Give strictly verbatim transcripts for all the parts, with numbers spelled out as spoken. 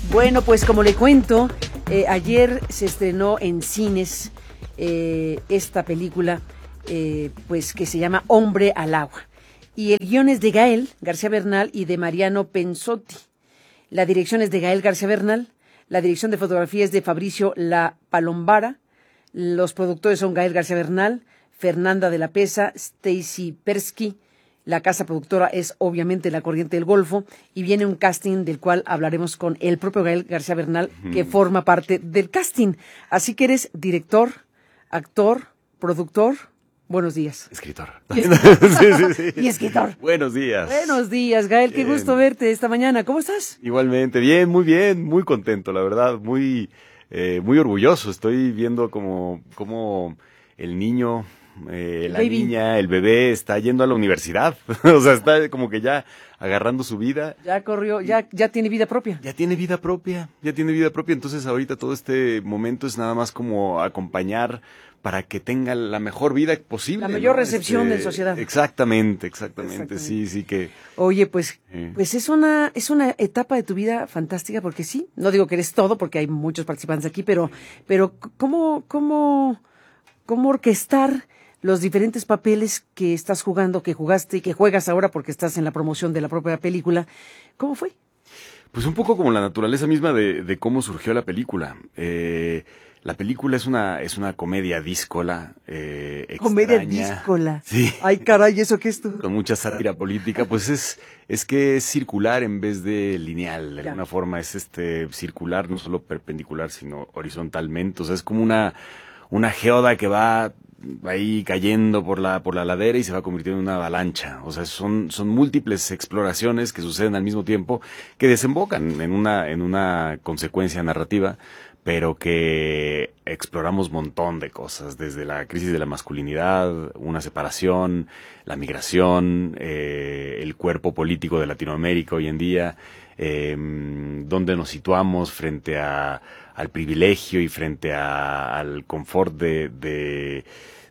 Bueno, pues como le cuento, eh, ayer se estrenó en cines eh, esta película, eh, pues que se llama Hombre al Agua. Y el guión es de Gael García Bernal y de Mariano Pensotti. La dirección es de Gael García Bernal, la dirección de fotografía es de Fabricio La Palombara, los productores son Gael García Bernal, Fernanda de la Pesa, Stacy Persky. La casa productora es obviamente La Corriente del Golfo y viene un casting del cual hablaremos con el propio Gael García Bernal, que mm. forma parte del casting. Así que eres director, actor, productor. Buenos días. Escritor. Y escritor. sí, sí, sí. Y escritor. Buenos días. Buenos días, Gael. Bien. Qué gusto verte esta mañana. ¿Cómo estás? Igualmente. Bien, muy bien. Muy contento, la verdad. Muy, eh, muy orgulloso. Estoy viendo como, como el niño... Eh, la Baby. niña, el bebé está yendo a la universidad, o sea, está como que ya agarrando su vida. Ya corrió, ya, ya tiene vida propia. Ya tiene vida propia, ya tiene vida propia, entonces ahorita todo este momento es nada más como acompañar para que tenga la mejor vida posible. La mayor ¿no? recepción este, de sociedad. Exactamente, exactamente, exactamente, sí, sí que. Oye, pues, eh. pues es una, es una etapa de tu vida fantástica, porque sí, no digo que eres todo, porque hay muchos participantes aquí, pero, pero, ¿cómo, cómo, cómo orquestar los diferentes papeles que estás jugando, que jugaste y que juegas ahora porque estás en la promoción de la propia película? ¿Cómo fue? Pues un poco como la naturaleza misma de, de cómo surgió la película. Eh, la película es una es una comedia díscola, eh, extraña. Comedia díscola. Sí. Ay, caray, ¿eso qué es tú? Con mucha sátira política, pues es es que es circular en vez de lineal. De ya. alguna forma es este circular, no solo perpendicular, sino horizontalmente. O sea, es como una una geoda que va ahí cayendo por la por la ladera y se va convirtiendo en una avalancha. O sea, son son múltiples exploraciones que suceden al mismo tiempo que desembocan en una en una consecuencia narrativa, pero que exploramos un montón de cosas, desde la crisis de la masculinidad, una separación, la migración, eh, el cuerpo político de Latinoamérica hoy en día, eh, dónde nos situamos frente a al privilegio y frente a, al confort de, de,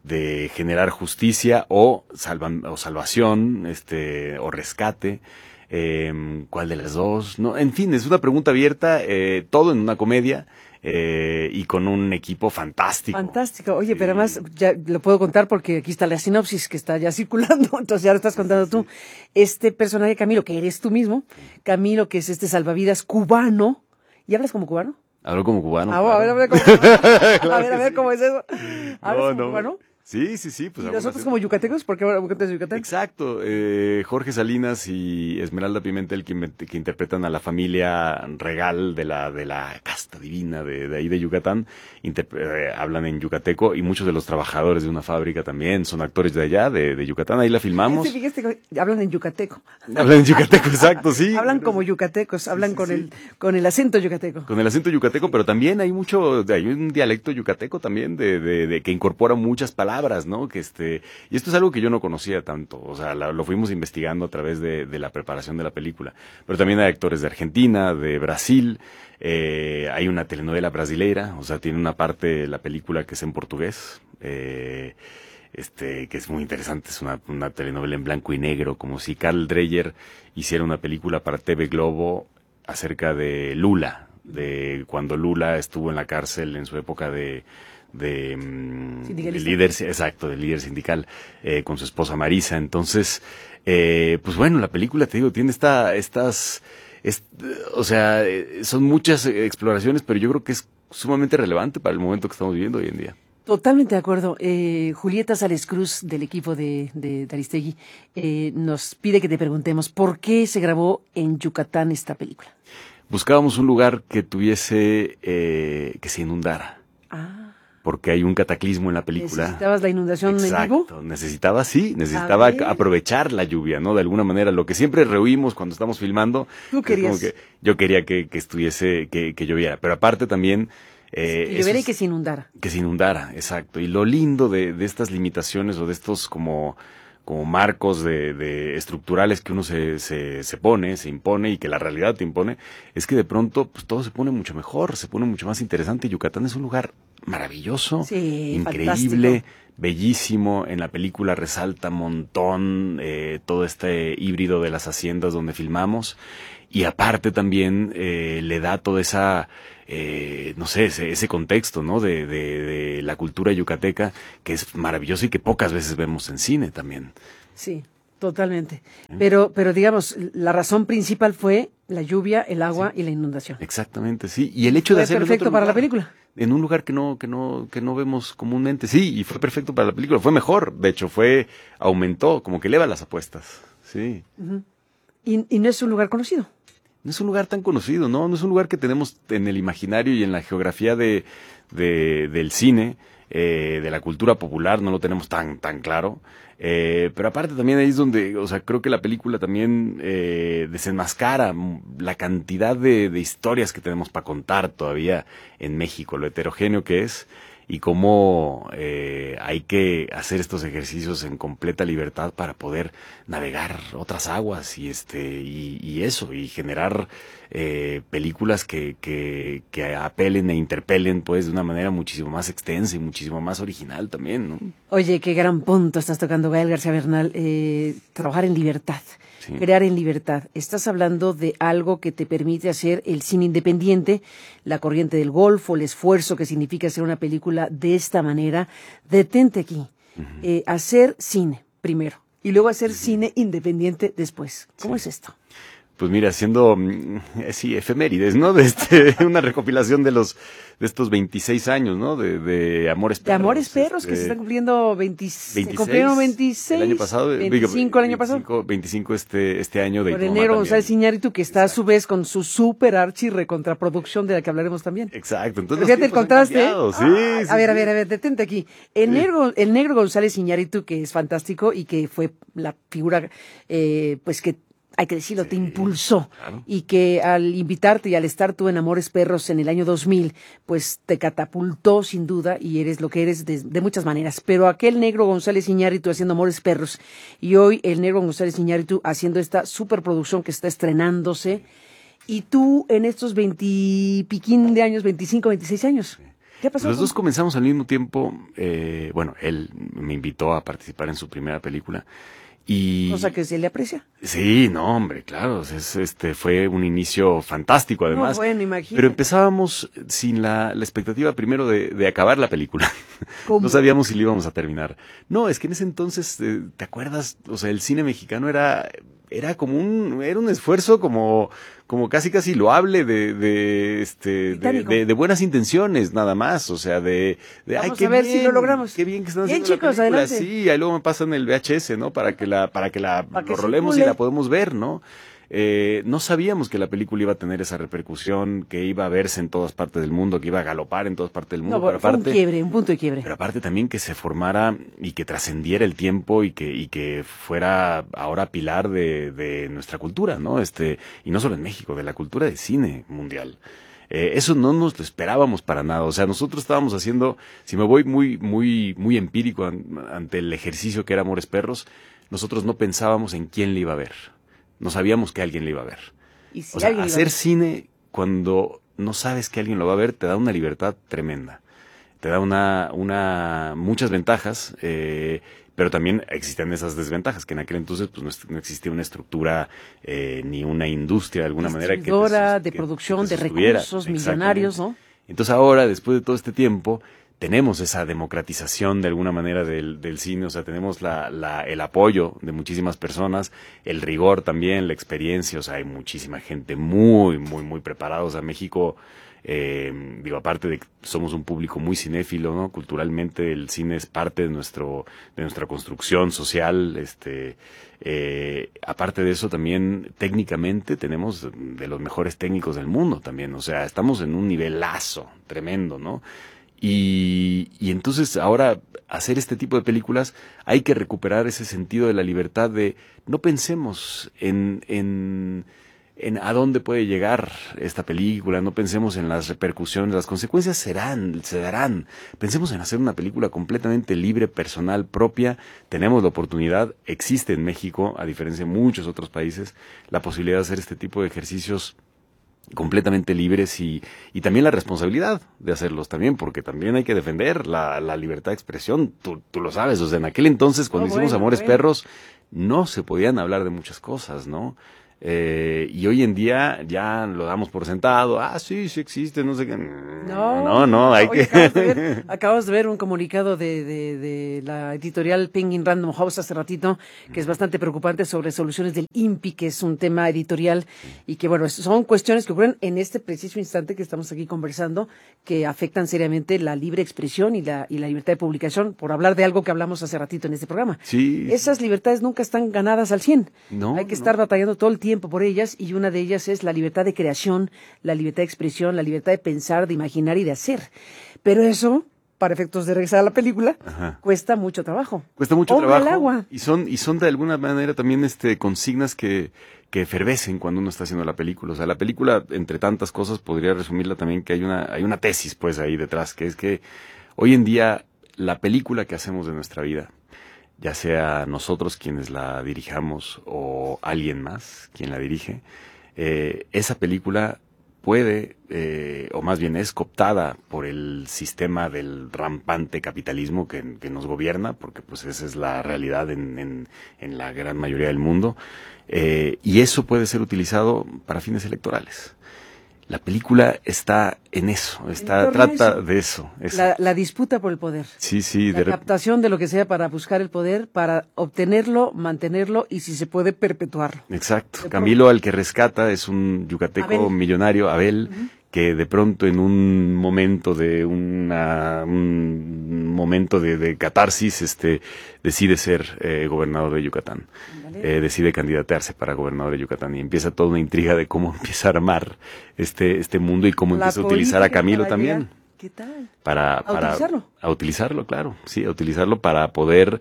de generar justicia o, salvan, o salvación, este, o rescate. Eh, ¿Cuál de las dos? No, en fin, es una pregunta abierta, eh, todo en una comedia. Eh, y con un equipo fantástico. Fantástico. Oye, pero además ya lo puedo contar porque aquí está la sinopsis que está ya circulando, entonces ya lo estás contando tú. Este personaje Camilo, que eres tú mismo, Camilo, que es este salvavidas cubano. ¿Y hablas como cubano? Hablo como cubano. Ah, claro. A ver, a ver, ¿cómo, claro a ver, a ver, ¿cómo es eso? ¿Hablas no, como no. cubano? Sí, sí, sí. Pues ¿Y nosotros como yucatecos? ¿Por qué ahora de Yucatán? Exacto. Eh, Jorge Salinas y Esmeralda Pimentel, que, que interpretan a la familia regal de la de la casta divina de, de ahí de Yucatán, eh, hablan en yucateco, y muchos de los trabajadores de una fábrica también son actores de allá, de, de Yucatán. Ahí la filmamos. Sí, fíjate, hablan en yucateco. Hablan en yucateco, exacto, sí. Hablan como yucatecos, hablan sí, sí, con, sí. El, con el acento yucateco. Con el acento yucateco, pero también hay mucho, hay un dialecto yucateco también de, de, de que incorpora muchas palabras, ¿no? Que este, y esto es algo que yo no conocía tanto, o sea, la, lo fuimos investigando a través de, de la preparación de la película. Pero también hay actores de Argentina, de Brasil, eh, hay una telenovela brasileira, o sea, tiene una parte de la película que es en portugués, eh, este, que es muy interesante, es una, una telenovela en blanco y negro, como si Carl Dreyer hiciera una película para T V Globo acerca de Lula, de cuando Lula estuvo en la cárcel en su época de de, de líder, exacto, de líder sindical, eh, con su esposa Marisa. Entonces, eh, pues bueno, la película, te digo, tiene esta, estas, est, o sea, son muchas exploraciones, pero yo creo que es sumamente relevante para el momento que estamos viviendo hoy en día. Totalmente de acuerdo. Eh, Julieta Sales Cruz, del equipo de, de, de Aristegui, eh, nos pide que te preguntemos por qué se grabó en Yucatán esta película. Buscábamos un lugar que tuviese, eh, que se inundara. Ah. Porque hay un cataclismo en la película. ¿Necesitabas la inundación Exacto, en vivo? necesitaba, sí, necesitaba aprovechar la lluvia, ¿no? De alguna manera, lo que siempre rehuimos cuando estamos filmando. ¿Tú querías? Como que yo quería que, que estuviese, que, que lloviera, pero aparte también... Eh, que lloviera y que se inundara. Que se inundara, exacto. Y lo lindo de, de estas limitaciones o de estos como... como marcos de, de estructurales que uno se, se, se pone, se impone y que la realidad te impone, es que de pronto pues todo se pone mucho mejor, se pone mucho más interesante. Yucatán es un lugar maravilloso, sí, increíble, fantástico. Bellísimo. En la película resalta un montón eh, todo este híbrido de las haciendas donde filmamos. y aparte también eh, le da toda esa, eh, no sé, ese, ese contexto, ¿no? De, de, de la cultura yucateca, que es maravilloso y que pocas veces vemos en cine también. Sí, totalmente. Pero, pero digamos, la razón principal fue la lluvia, el agua sí. y la inundación. Exactamente, sí. Y el hecho de hacerlo perfecto en otro para lugar, la película. En un lugar que no, que no, que no vemos comúnmente, sí, y fue perfecto para la película, fue mejor, de hecho, fue, aumentó, como que eleva las apuestas, sí. Uh-huh. y, y no es un lugar conocido. No es un lugar tan conocido, ¿no? No es un lugar que tenemos en el imaginario y en la geografía de, de del cine, eh, de la cultura popular, no lo tenemos tan, tan claro. Eh, pero aparte también ahí es donde, o sea, creo que la película también eh, desenmascara la cantidad de, de historias que tenemos para contar todavía en México, lo heterogéneo que es y cómo eh, hay que hacer estos ejercicios en completa libertad para poder navegar otras aguas y este y, y eso y generar eh, películas que, que que apelen e interpelen pues de una manera muchísimo más extensa y muchísimo más original también, ¿no? Oye, qué gran punto estás tocando, Gael García Bernal, eh, trabajar en libertad. Sí. Crear en libertad. Estás hablando de algo que te permite hacer el cine independiente, la corriente del Golfo, el esfuerzo que significa hacer una película de esta manera. Detente aquí. Uh-huh. eh, hacer cine primero y luego hacer uh-huh. cine independiente después. ¿Cómo sí. es esto? Pues mira, haciendo, sí, efemérides, ¿no? De este, una recopilación de los, de estos veintiséis años, ¿no? De, de Amores Perros. De Amores Perros, este, que se están cumpliendo veintiséis. veintiséis, cumplieron veintiséis. El año pasado. veinticinco el año pasado. veinticinco este, este año de Por el Negro González Iñárritu, que está Exacto. a su vez con su super archi recontraproducción de la que hablaremos también. Exacto. Entonces, fíjate el contraste. Ah, sí, sí, a ver, sí. a ver, a ver, detente aquí. El, sí. negro, el Negro González Iñárritu, que es fantástico y que fue la figura, eh, pues que hay que decirlo, sí, te impulsó claro. y que al invitarte y al estar tú en Amores Perros en el año dos mil, pues te catapultó sin duda y eres lo que eres de, de muchas maneras. Pero aquel Negro González Iñárritu haciendo Amores Perros y hoy el Negro González Iñárritu haciendo esta superproducción que está estrenándose y tú en estos veintipiquín de años, veinticinco, veintiséis años. ¿Qué pasó? Los dos comenzamos al mismo tiempo, eh, bueno, él me invitó a participar en su primera película. Y, cosa que se le aprecia. Sí, no, hombre, claro, es, este fue un inicio fantástico además. No, bueno, imagínate. Pero empezábamos sin la, la expectativa primero de, de acabar la película. ¿Cómo? No sabíamos si la íbamos a terminar. No, es que en ese entonces, eh, ¿te acuerdas? O sea, el cine mexicano era, era como un, era un esfuerzo como, como casi casi loable de, de, este, de, de, de buenas intenciones, nada más, o sea, de, de Vamos ay, qué a ver bien, si lo logramos. Qué bien que están bien, haciendo chicos, la película. adelante. Sí, ahí luego me pasan el V H S, ¿no? Para que la, para que la, para que lo rolemos circule. Y la podemos ver, ¿no? Eh, no sabíamos que la película iba a tener esa repercusión, que iba a verse en todas partes del mundo, que iba a galopar en todas partes del mundo. No, pero fue aparte, un quiebre, un punto de quiebre. Pero aparte también que se formara y que trascendiera el tiempo y que, y que fuera ahora pilar de, de nuestra cultura, ¿no? Este, y no solo en México, de la cultura de cine mundial. Eh, eso no nos lo esperábamos para nada. O sea, nosotros estábamos haciendo, si me voy muy, muy, muy empírico an, ante el ejercicio que era Amores Perros, nosotros no pensábamos en quién le iba a ver. No sabíamos que alguien le iba a ver. ¿Y si o sea, alguien hacer cine cuando no sabes que alguien lo va a ver te da una libertad tremenda. Te da una, una, muchas ventajas, eh, pero también existen esas desventajas, que en aquel entonces pues no, no existía una estructura eh, ni una industria de alguna manera que te, de que, producción, que te de recursos millonarios, ¿no? Entonces ahora, después de todo este tiempo, tenemos esa democratización de alguna manera del, del cine, o sea, tenemos la, la, el apoyo de muchísimas personas, el rigor también, la experiencia, o sea, hay muchísima gente muy, muy, muy preparada, o sea, México, eh, digo, aparte de que somos un público muy cinéfilo, ¿no? Culturalmente el cine es parte de nuestro, de nuestra construcción social, este, eh, aparte de eso también técnicamente tenemos de los mejores técnicos del mundo también, o sea, estamos en un nivelazo tremendo, ¿no? Y, y entonces ahora hacer este tipo de películas hay que recuperar ese sentido de la libertad de no pensemos en, en, en a dónde puede llegar esta película, no pensemos en las repercusiones, las consecuencias serán, se darán. Pensemos en hacer una película completamente libre, personal, propia. Tenemos la oportunidad, existe en México, a diferencia de muchos otros países, la posibilidad de hacer este tipo de ejercicios completamente libres y, y también la responsabilidad de hacerlos también, porque también hay que defender la, la libertad de expresión, tú, tú lo sabes, o sea, en aquel entonces cuando oh, hicimos bueno, Amores bueno. Perros no se podían hablar de muchas cosas, ¿no? Eh, y hoy en día ya lo damos por sentado. Ah, sí, sí existe, no sé qué. No, no, no, hay oye, que... Acabamos de, ver, acabamos de ver un comunicado de, de, de la editorial Penguin Random House hace ratito, que es bastante preocupante sobre soluciones del I N P I, que es un tema editorial, y que, bueno, son cuestiones que ocurren en este preciso instante que estamos aquí conversando, que afectan seriamente la libre expresión y la, y la libertad de publicación, por hablar de algo que hablamos hace ratito en este programa. Sí. Esas libertades nunca están ganadas al cien. No, hay que no. estar batallando todo el tiempo por ellas, y una de ellas es la libertad de creación, la libertad de expresión, la libertad de pensar, de imaginar y de hacer. Pero eso, para efectos de regresar a la película, Ajá. cuesta mucho trabajo. Cuesta mucho Hombre trabajo. Al agua. Y son, y son de alguna manera también este consignas que, que efervescen cuando uno está haciendo la película. O sea, la película, entre tantas cosas, podría resumirla también que hay una, hay una tesis pues ahí detrás, que es que hoy en día la película que hacemos de nuestra vida, ya sea nosotros quienes la dirijamos o alguien más quien la dirige, eh, esa película puede, eh, o más bien es cooptada por el sistema del rampante capitalismo que, que nos gobierna, porque pues esa es la realidad en, en, en la gran mayoría del mundo, eh, y eso puede ser utilizado para fines electorales. La película está en eso, está trata eso. de eso. eso. La, la disputa por el poder. Sí, sí. La de captación de lo que sea para buscar el poder, para obtenerlo, mantenerlo y, si se puede, perpetuarlo. Exacto. De Camilo pronto. Al que rescata es un yucateco Abel. millonario, Abel, uh-huh. que de pronto en un momento de una un momento de, de catarsis este decide ser eh, gobernador de Yucatán. Eh, decide candidatearse para gobernador de Yucatán y empieza toda una intriga de cómo empieza a armar este este mundo y cómo La empieza a utilizar a Camilo también. Llegar. ¿Qué tal? Para, ¿A para utilizarlo? A utilizarlo, claro, sí, a utilizarlo para poder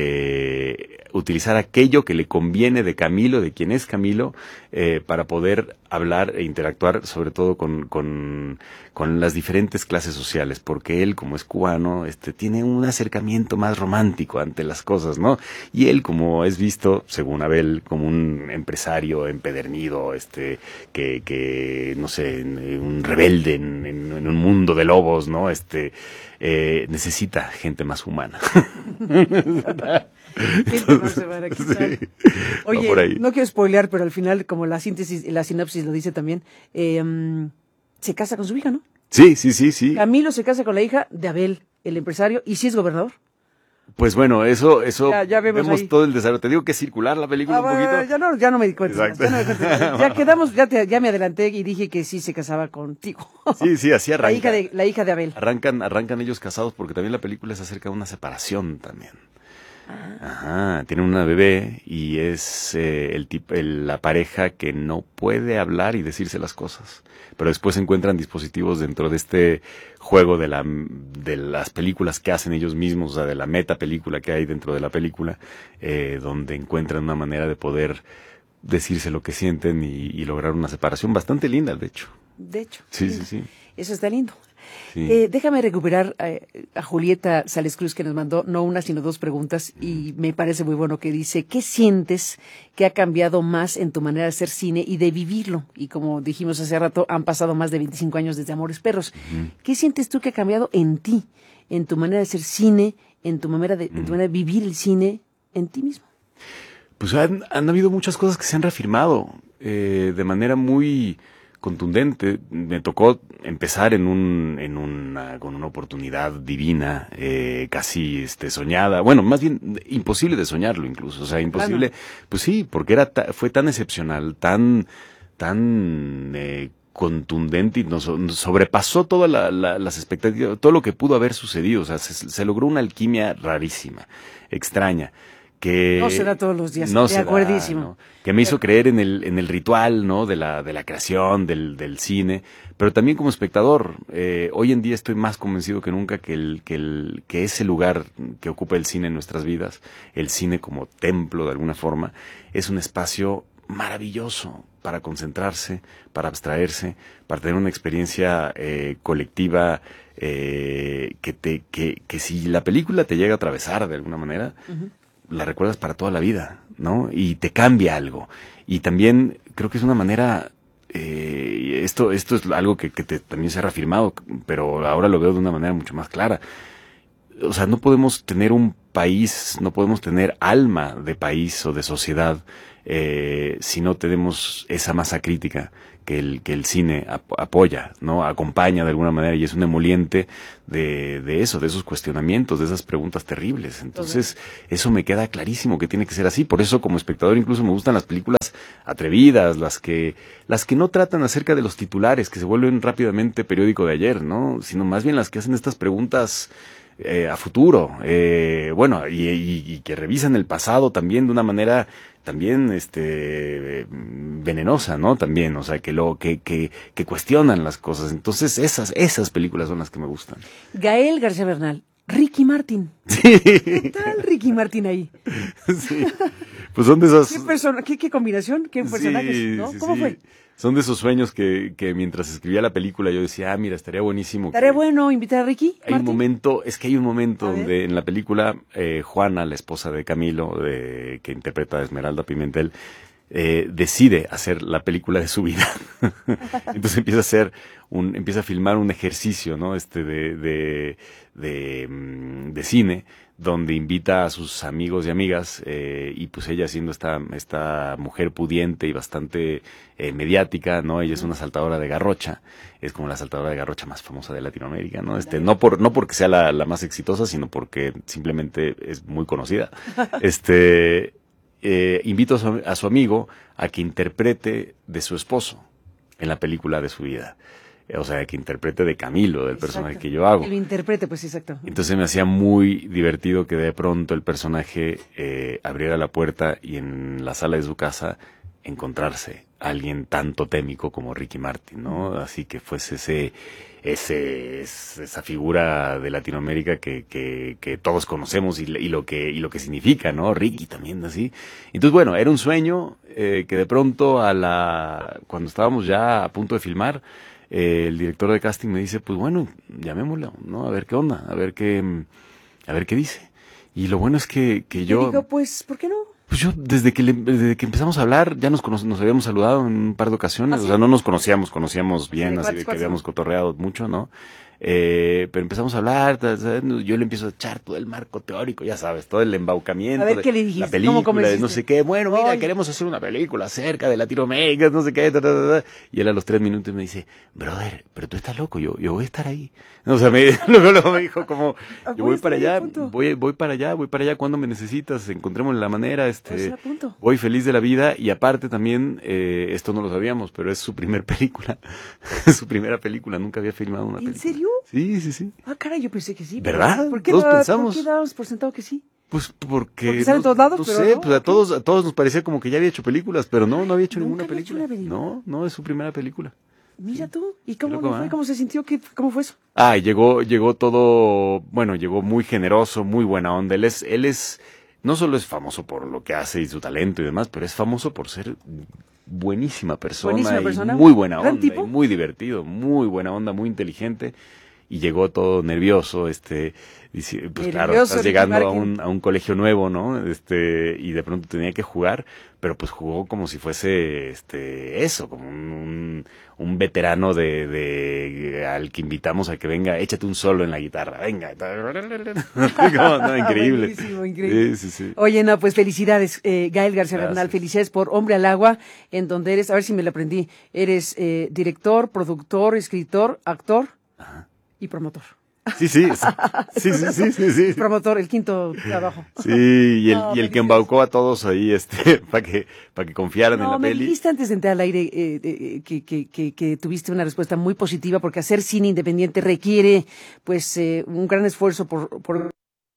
eh, utilizar aquello que le conviene de Camilo, de quien es Camilo, eh, para poder hablar e interactuar sobre todo con, con, con las diferentes clases sociales, porque él, como es cubano, este, tiene un acercamiento más romántico ante las cosas, ¿no? Y él, como es visto, según Abel, como un empresario empedernido, este, que, que no sé, un rebelde en, en, en un mundo de lobos, ¿no? Este, eh, necesita gente más humana. Gente más humana, quizás. Sí. Oye, no, no quiero spoilear, pero al final, como la síntesis, la sinopsis lo dice también, eh, um, se casa con su hija, ¿no? Sí, sí, sí, sí. Camilo se casa con la hija de Abel, el empresario, y sí es gobernador. Pues bueno, eso, eso ya, ya vemos, vemos todo el desarrollo. Te digo que es circular la película ah, un poquito. Ya no, ya no me di cuenta. Ya, no me di cuenta. Ya quedamos, ya, te, ya me adelanté y dije que sí se casaba contigo. Sí, sí, así arranca. La hija de, la hija de Abel. Arrancan, arrancan ellos casados porque también la película se acerca a una separación también. Ah. Ajá, tienen una bebé y es eh, el tipo, el, la pareja que no puede hablar y decirse las cosas, pero después encuentran dispositivos dentro de este juego de la de las películas que hacen ellos mismos, o sea, de la meta película que hay dentro de la película, eh, donde encuentran una manera de poder decirse lo que sienten y, y lograr una separación bastante linda, de hecho. De hecho. Sí, sí, sí. Eso está lindo. Sí. Eh, déjame recuperar eh, a Julieta Sales Cruz, que nos mandó no una sino dos preguntas, y me parece muy bueno, que dice: ¿qué sientes que ha cambiado más en tu manera de hacer cine y de vivirlo? Y como dijimos hace rato, han pasado más de veinticinco años desde Amores Perros. Uh-huh. ¿Qué sientes tú que ha cambiado en ti, en tu manera de hacer cine, en tu manera de, uh-huh. en tu manera de vivir el cine, en ti mismo? Pues han, han habido muchas cosas que se han reafirmado eh, de manera muy contundente. Me tocó empezar en un en una con una oportunidad divina, eh, casi este soñada, bueno, más bien imposible de soñarlo incluso, o sea, imposible, claro. Pues sí, porque era ta, fue tan excepcional, tan tan eh, contundente y nos, nos sobrepasó todas la, la, las expectativas, todo lo que pudo haber sucedido, o sea, se, se logró una alquimia rarísima, extraña. Que no se da todos los días, no de acuerdísimo. ¿no? Que me hizo creer en el en el ritual, ¿no? De la de la creación, del del cine, pero también como espectador. Eh, hoy en día estoy más convencido que nunca que el que el que ese lugar que ocupa el cine en nuestras vidas, el cine como templo de alguna forma, es un espacio maravilloso para concentrarse, para abstraerse, para tener una experiencia eh, colectiva eh, que te que que si la película te llega a atravesar de alguna manera. Uh-huh. La recuerdas para toda la vida, ¿no? Y te cambia algo. Y también creo que es una manera, eh, esto esto es algo que, que te, también se ha reafirmado, pero ahora lo veo de una manera mucho más clara. o sea, no podemos tener un país, no podemos tener alma de país o de sociedad eh, si no tenemos esa masa crítica que el, que el cine ap apoya, ¿no? Acompaña de alguna manera y es un emoliente de, de eso, de esos cuestionamientos, de esas preguntas terribles. Entonces, eso me queda clarísimo que tiene que ser así. Por eso, como espectador, incluso me gustan las películas atrevidas, las que, las que no tratan acerca de los titulares, que se vuelven rápidamente periódico de ayer, ¿no? Sino más bien las que hacen estas preguntas eh, a futuro, eh, bueno, y, y, y que revisan el pasado también de una manera también este venenosa, ¿no? También, o sea, que lo que que que cuestionan las cosas. Entonces, esas esas películas son las que me gustan. Gael García Bernal, Ricky Martin. Sí. ¿Qué tal Ricky Martin ahí? Sí. Pues son de esas ¿Qué persona, qué, qué combinación, qué personajes, sí, ¿no? sí, ¿Cómo sí. fue? Son de esos sueños que, que mientras escribía la película yo decía, ah, mira, estaría buenísimo. ¿Estaría que... bueno invitar a Ricky Hay Martin? un momento, es que hay un momento A donde en la película eh, Juana, la esposa de Camilo, de, que interpreta a Esmeralda Pimentel, eh, decide hacer la película de su vida. Entonces empieza a hacer un, empieza a filmar un ejercicio, ¿no? Este de, de, de, de, de cine, donde invita a sus amigos y amigas, eh, y pues ella siendo esta, esta mujer pudiente y bastante eh, mediática, ¿no? Ella es una saltadora de garrocha, es como la saltadora de garrocha más famosa de Latinoamérica, ¿no? Este, no por, no porque sea la, la más exitosa, sino porque simplemente es muy conocida. Este, eh, invito a su, a su amigo a que interprete de su esposo en la película de su vida. O sea, que interprete de Camilo, del Exacto. personaje que yo hago. Que lo interprete, pues exacto. Entonces me hacía muy divertido que de pronto el personaje eh, abriera la puerta y en la sala de su casa encontrarse a alguien tan totémico como Ricky Martin, ¿no? Así que fuese ese, ese, esa figura de Latinoamérica que, que, que todos conocemos y, y lo que, y lo que significa, ¿no? Ricky también, así. Entonces, bueno, era un sueño eh, que de pronto a la, cuando estábamos ya a punto de filmar, Eh, el director de casting me dice, pues bueno, llamémoslo, ¿no? A ver qué onda, a ver qué, a ver qué dice. Y lo bueno es que, que yo... Digo, pues, ¿por qué no? Pues yo, desde que, le, desde que empezamos a hablar, ya nos, nos habíamos saludado en un par de ocasiones. ¿Ah, sí? O sea, no nos conocíamos, conocíamos bien, Sí, así de que cuates, habíamos ¿no? cotorreado mucho, ¿no? Eh, pero empezamos a hablar, yo le empiezo a echar todo el marco teórico, ya sabes, todo el embaucamiento. A ver, de ¿qué le dijiste? la película, ¿Cómo de no sé qué. Bueno, mira, Ay. queremos hacer una película acerca de Latinoamérica, no sé qué. Ta, ta, ta, ta. Y él a los tres minutos me dice, brother, pero tú estás loco, yo, yo voy a estar ahí. O sea, me, luego, luego me dijo como, yo voy para allá, voy, voy para allá, voy para allá, cuando me necesitas, encontremos la manera, este, Pues a punto. voy feliz de la vida. Y aparte también, eh, esto no lo sabíamos, pero es su primer película, su primera película, nunca había filmado una ¿En película. serio? Sí, sí, sí. Ah, caray, yo pensé que sí. ¿Verdad? ¿Por qué, Todos no, pensamos. ¿Por qué dábamos por sentado que sí? Pues porque... Porque sale en no, todos lados, no pero sé, no, pues a ok. todos, a todos nos parecía como que ya había hecho películas, pero no, no había hecho Nunca ninguna había hecho película. una película. No, no, es su primera película. Mira tú. ¿Y cómo loco, le fue? ¿eh? ¿Cómo se sintió? ¿Qué, ¿Cómo fue eso? Ah, y llegó, llegó todo, bueno, llegó muy generoso, muy buena onda. Él es, él es, no solo es famoso por lo que hace y su talento y demás, pero es famoso por ser buenísima persona, Buenísima y persona. muy buena ¿Gran onda, tipo? y muy divertido, muy buena onda, muy inteligente. Y llegó todo nervioso, este, dice, pues claro, Nervioso, estás Ricky llegando a Martin. un, a un colegio nuevo, ¿no? Este, y de pronto tenía que jugar, pero pues jugó como si fuese, este, eso, como un, un, un veterano de, de, al que invitamos a que venga, échate un solo en la guitarra, venga. Como, no, increíble. Buenísimo, increíble. Sí, sí, sí. Oye, no, pues felicidades, eh, Gael García Gracias. Bernal, felicidades por Hombre al Agua, en donde eres, a ver si me lo aprendí, eres eh, director, productor, escritor, actor Ajá. y promotor. Sí, sí, sí, sí, sí, sí, sí. Promotor, el quinto trabajo. Sí, y el, No, y el que felicidades. embaucó a todos ahí, este, para que, para que confiaran en No, la me peli. dijiste antes de entrar al aire eh, eh, que, que, que, que tuviste una respuesta muy positiva porque hacer cine independiente requiere pues eh, un gran esfuerzo por, por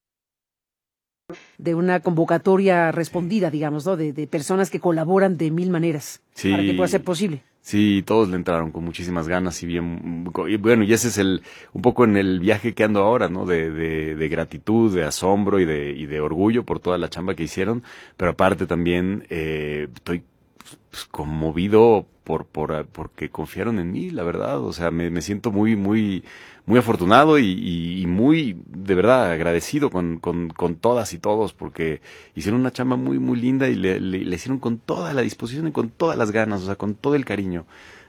de una convocatoria respondida, digamos, ¿no? De, de personas que colaboran de mil maneras Sí. para que pueda ser posible. Sí, todos le entraron con muchísimas ganas y bien, y bueno, y ese es el, un poco en el viaje que ando ahora, ¿no? De, de, de gratitud, de asombro y de, y de orgullo por toda la chamba que hicieron, pero aparte también, eh, estoy pues, conmovido por, por, porque confiaron en mí, la verdad, o sea, me, me siento muy, muy, muy afortunado y, y, y muy, de verdad, agradecido con, con, con todas y todos, porque hicieron una chamba muy, muy linda y le, le, le hicieron con toda la disposición y con todas las ganas, o sea, con todo el cariño.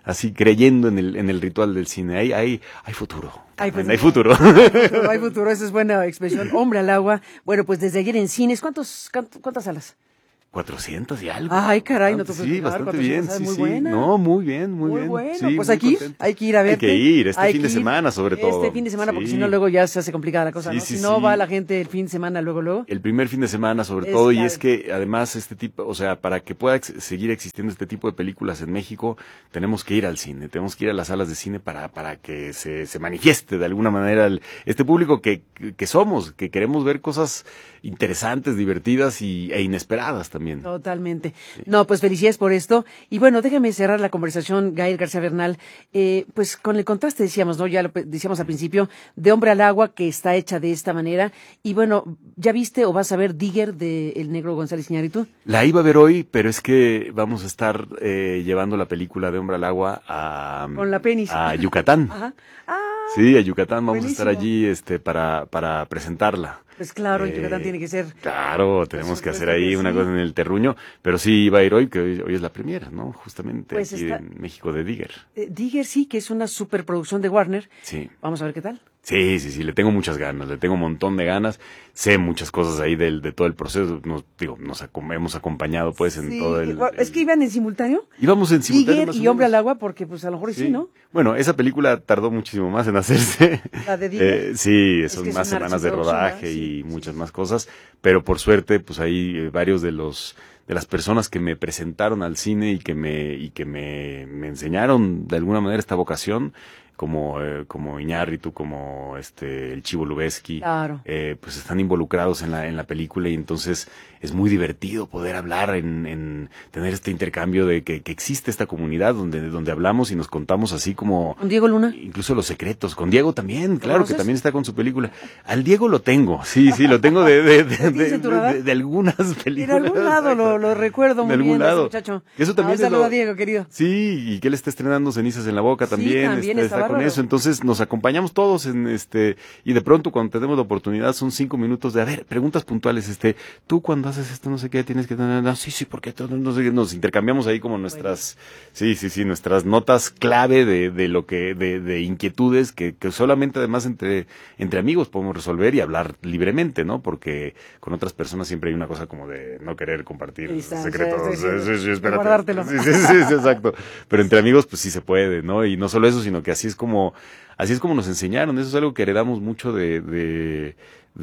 así creyendo en el, en el ritual del cine. Hay, hay, hay futuro. Hay futuro. Hay futuro. Hay futuro, esa es buena expresión. Hombre al agua. Bueno, pues desde ayer en cines, ¿cuántos, cuántas salas? cuatrocientos y algo. Ay, caray, no te Sí, bastante bien. Sí, muy sí. buena. No, muy bien, muy, Muy bien. bueno, Sí, pues muy hay que ir, contento. hay que ir a ver. Hay que ir, este Hay fin de que ir. semana sobre todo. Este fin de semana, porque Sí. si no luego ya se hace complicada la cosa, Sí, ¿no? sí, Si no sí. va la gente el fin de semana luego, luego. El primer fin de semana sobre Es todo, y clave. es que además este tipo, o sea, para que pueda ex- seguir existiendo este tipo de películas en México, tenemos que ir al cine, tenemos que ir a las salas de cine para, para que se, se manifieste de alguna manera el, este público que, que somos, que queremos ver cosas interesantes, divertidas y, e inesperadas también. Totalmente. No, pues felicidades por esto. Y bueno, déjame cerrar la conversación, Gael García Bernal, eh, pues con el contraste decíamos, ¿no? Ya lo pe- decíamos al principio, de Hombre al agua, que está hecha de esta manera. Y bueno, ¿ya viste o vas a ver Digger de El Negro González Iñárritu? La iba a ver hoy, pero es que vamos a estar eh, llevando la película de Hombre al Agua a, Con la penis. a Yucatán. Ajá. Ah, Sí, a Yucatán vamos buenísimo. a estar allí este, para, para presentarla. pues claro, en Eh, Yucatán tiene que ser. Claro, tenemos que hacer supuesto ahí que una sí. cosa en el terruño, pero sí iba a ir hoy, que hoy, hoy es la primera, ¿no? Justamente Pues aquí está- en México de Digger. Eh, Digger sí, que es una superproducción de Warner. Sí. Vamos a ver qué tal. Sí, sí, sí, le tengo muchas ganas, le tengo un montón de ganas. Sé muchas cosas ahí del, de todo el proceso. Nos, digo, nos acom- hemos acompañado pues en Sí, todo el, igual- es el- que iban en simultáneo. íbamos en simultáneo Digger más o y Hombre al menos. agua, porque pues a lo mejor sí, Sí. ¿no? Bueno, esa película tardó muchísimo más en hacerse. La de Digger. Eh, sí, Es son que es más una semanas de superproducción, rodaje ¿verdad? Sí, y sí, muchas sí. más cosas, pero por suerte, pues ahí eh, varios de los de las personas que me presentaron al cine y que me y que me, me enseñaron de alguna manera esta vocación, como eh, como Iñárritu, como este el Chivo Lubeski, Claro. eh, pues están involucrados en la en la película y entonces es muy divertido poder hablar en, en tener este intercambio de que, que existe esta comunidad donde donde hablamos y nos contamos así como Con Diego Luna. incluso los secretos. Con Diego también, claro, conoces? que también está con su película. Al Diego lo tengo, sí, sí, lo tengo de, de, de, ¿Lo tienes de, en tu radar? de- de algunas En películas. algún lado lo, lo recuerdo De muy algún bien, a ese lado. muchacho. Eso también Ah, es saludo lo- a Diego, querido. Sí, y que él está estrenando Cenizas en la Boca Sí, también, también este, está está con bárbaro. eso. Entonces nos acompañamos todos en este, y de pronto cuando tenemos la oportunidad son cinco minutos de, a ver, preguntas puntuales, este, tú cuando haces esto no sé qué tienes que tener, no, sí, sí, porque todo, no sé qué, nos intercambiamos ahí como nuestras, sí, sí, sí, nuestras notas clave de, de lo que, de, de inquietudes que, que solamente además entre, entre amigos podemos resolver y hablar libremente, ¿no? Porque con otras personas siempre hay una cosa como de no querer compartir Distancia, secretos, sí, sí, sí, sí, de espérate. guardártelo. Sí, sí, sí, sí, exacto. Pero entre amigos, pues sí se puede, ¿no? Y no solo eso, sino que así es como, así es como nos enseñaron. Eso es algo que heredamos mucho de, de,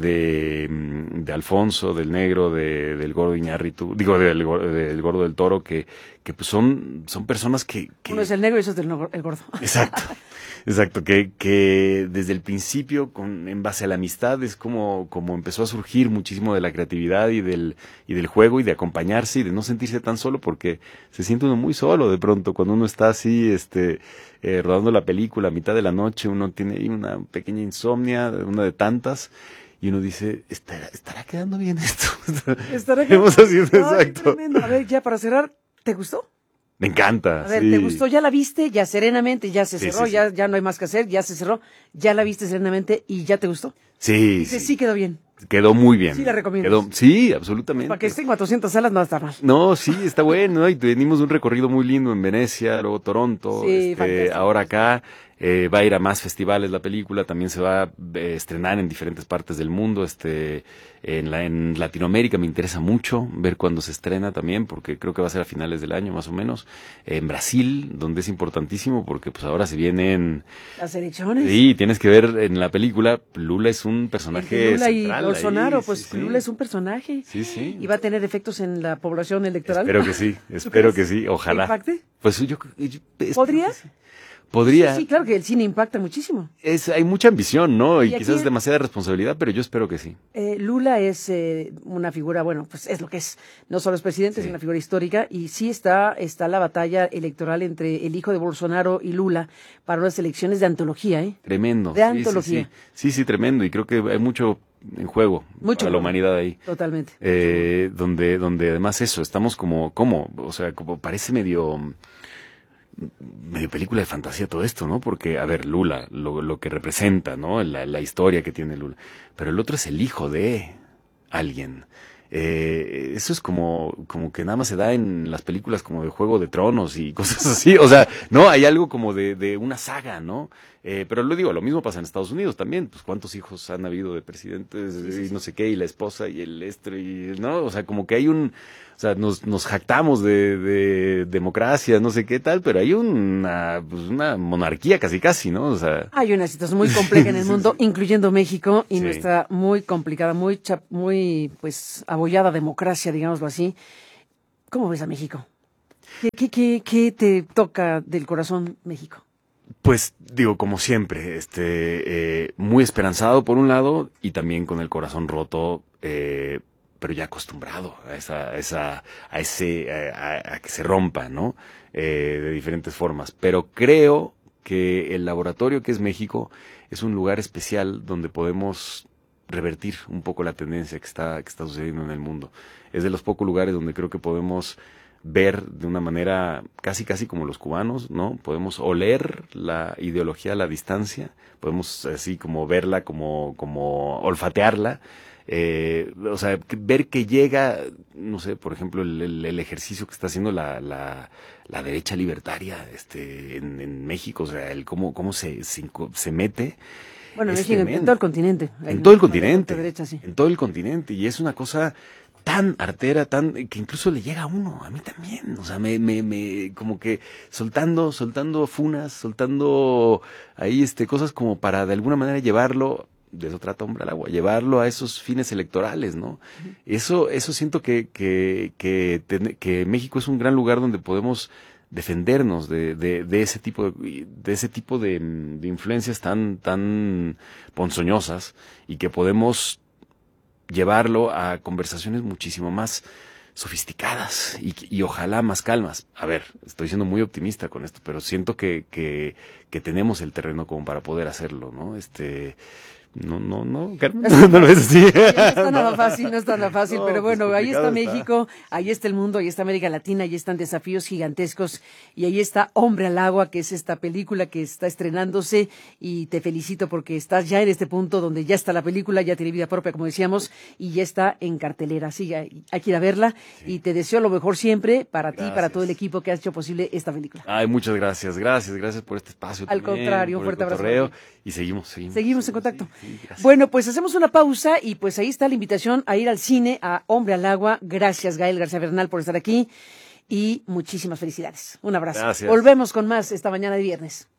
de, mm, de Alfonso, del Negro, de, del Gordo Iñárritu, digo, del, Gor- del Gordo del Toro, que, que pues son, son personas que, que Uno es el negro y eso es el, no- el gordo. Exacto, exacto, que, que desde el principio, con, en base a la amistad, es como, como empezó a surgir muchísimo de la creatividad y del, y del juego y de acompañarse y de no sentirse tan solo, porque se siente uno muy solo de pronto, cuando uno está así, este, eh, rodando la película a mitad de la noche, uno tiene ahí una pequeña insomnia, una de tantas, y uno dice, ¿estará, estará quedando bien esto? Estará Hemos haciendo Ay, exacto. tremendo. A ver, ya para cerrar, ¿te gustó? Me encanta. A ver, sí. ¿te gustó? ¿Ya la viste? Ya serenamente, ya se Sí, cerró, sí, sí. ya, ya no hay más que hacer, ya se cerró, ya la viste serenamente y ya te gustó. Sí, Dice, sí. sí quedó bien. Quedó muy bien. Sí la recomiendas. Quedó, sí, absolutamente. Para que estén cuatrocientas salas no va a estar mal. No, sí, está bueno, ¿no? Y venimos de un recorrido muy lindo en Venecia, luego Toronto, Sí, este, fantástico. ahora acá, eh, va a ir a más festivales la película, también se va a eh, estrenar en diferentes partes del mundo, este, en, la, en Latinoamérica me interesa mucho ver cuándo se estrena también, porque creo que va a ser a finales del año más o menos, en Brasil, donde es importantísimo, porque pues ahora se vienen, Las elecciones. sí, tienes que ver en la película, Lula es un Entre personaje Lula y central Bolsonaro, ahí, pues sí, sí. Lula es un personaje. Sí, sí. Y va a tener efectos en la población electoral. Espero que sí, espero que crees? sí, ojalá. ¿Impacte? Pues yo, yo- espero ¿Podría? que sí. Podría. Sí, sí, claro que el cine impacta muchísimo. Es, hay mucha ambición, ¿no? Y, Y aquí- quizás demasiada responsabilidad, pero yo espero que sí. Eh, Lula es eh, una figura, bueno, pues es lo que es. No solo es presidente, Sí. es una figura histórica. Y sí está, está la batalla electoral entre el hijo de Bolsonaro y Lula para unas elecciones de antología, ¿eh? Tremendo. De Sí, sí, antología. Sí, sí, sí, tremendo. Y creo que hay mucho en juego Mucho para la en juego. humanidad ahí. Totalmente. Eh, donde, donde además eso, estamos como, como, o sea, como parece medio, medio película de fantasía todo esto, ¿no? Porque, a ver, Lula, lo, lo que representa, ¿no? La, la historia que tiene Lula. Pero el otro es el hijo de alguien. Eh, eso es como, como que nada más se da en las películas como de Juego de Tronos y cosas así. O sea, no, hay algo como de, de una saga, ¿no? Eh, pero lo digo, lo mismo pasa en Estados Unidos también. Pues cuántos hijos han habido de presidentes Sí, sí, y sí. no sé qué, y la esposa y el estre, y, ¿no? O sea, como que hay un, o sea, nos, nos jactamos de, de democracia, no sé qué tal, pero hay una, pues una monarquía casi casi, ¿no? O sea. Hay una situación muy compleja en el Sí, mundo, sí. incluyendo México, y Sí. nuestra muy complicada, muy, cha- muy, pues, abollada democracia, digámoslo así. ¿Cómo ves a México? ¿Qué, qué, qué, qué te toca del corazón México? Pues digo, como siempre, este, eh, muy esperanzado por un lado y también con el corazón roto, eh, pero ya acostumbrado a esa, a esa, a ese, a, a- a que se rompa, ¿no? Eh, de diferentes formas. Pero creo que el laboratorio que es México es un lugar especial donde podemos revertir un poco la tendencia que está, que está sucediendo en el mundo. Es de los pocos lugares donde creo que podemos ver de una manera casi casi como los cubanos, ¿no? Podemos oler la ideología a la distancia, podemos así como verla, como, como olfatearla, eh, o sea, que- ver que llega, no sé, por ejemplo, el, el, el ejercicio que está haciendo la, la, la derecha libertaria este, en, en México, o sea, el cómo, cómo se, se, inco- se mete. Bueno, en Es México, en, en tremendo. todo el continente. Hay En todo el una de continente. derecha, sí. En todo el continente. Y es una cosa tan artera, tan, que incluso le llega a uno, a mí también. O sea, me, me, me, como que soltando, soltando funas, soltando ahí este, cosas como para de alguna manera llevarlo, de eso trata Hombre al Agua, llevarlo a esos fines electorales, ¿no? Eso, eso siento que, que, que, ten- que México es un gran lugar donde podemos defendernos de, de, de ese tipo de, de ese tipo de, de influencias tan, tan ponzoñosas y que podemos llevarlo a conversaciones muchísimo más sofisticadas y, y ojalá más calmas. A ver, estoy siendo muy optimista con esto, pero siento que, que, que tenemos el terreno como para poder hacerlo, ¿no? Este, no, no, no, Carmen, no, no lo es así. Oye, no está nada fácil, no está nada fácil, No, pero pues bueno, ahí está complicado está. México, ahí está el mundo, ahí está América Latina, ahí están desafíos gigantescos y ahí está Hombre al Agua, que es esta película que está estrenándose y te felicito porque estás ya en este punto donde ya está la película, ya tiene vida propia, como decíamos, y ya está en cartelera, así hay, hay que ir a verla y te deseo lo mejor siempre para ti, para todo el Gracias. equipo que ha hecho posible esta película. Ay, muchas gracias, gracias, gracias por este espacio Al también, contrario, un por el fuerte abrazo cotorreo, para ti. y seguimos, seguimos. Seguimos en contacto. Sí, sí, gracias. Bueno, pues hacemos una pausa y pues ahí está la invitación a ir al cine, a Hombre al Agua. Gracias, Gael García Bernal, por estar aquí y muchísimas felicidades. Un abrazo. Gracias. Volvemos con más esta mañana de viernes.